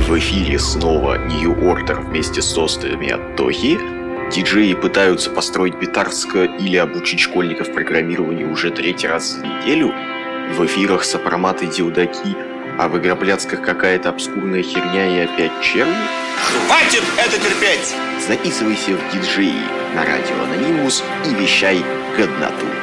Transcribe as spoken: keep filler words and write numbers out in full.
В эфире снова New Order вместе с тостами от Тохи. Диджеи пытаются построить битарско или обучить школьников программированию уже третий раз за неделю. В эфирах сопроматы дилдаки, а в игроблядсках какая-то обскурная херня и опять черви. Хватит это терпеть! Записывайся в диджеи на радио Анонимус и вещай годноту.